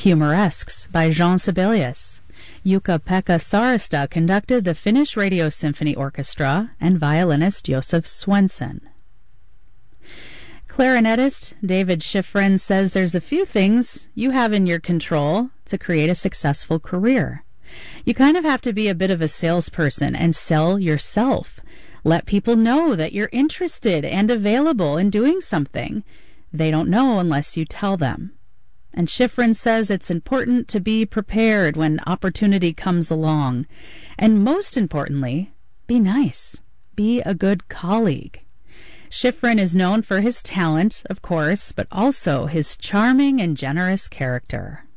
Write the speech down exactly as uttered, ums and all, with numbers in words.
Humoresques by Jean Sibelius. Jukka-Pekka Saarista conducted the Finnish Radio Symphony Orchestra, and violinist Josef Svensson. Clarinetist David Schifrin says there's a few things you have in your control to create a successful career. You kind of have to be a bit of a salesperson and sell yourself. Let people know that you're interested and available in doing something. They don't know unless you tell them. And Schifrin says it's important to be prepared when opportunity comes along. And most importantly, be nice. Be a good colleague. Schifrin is known for his talent, of course, but also his charming and generous character.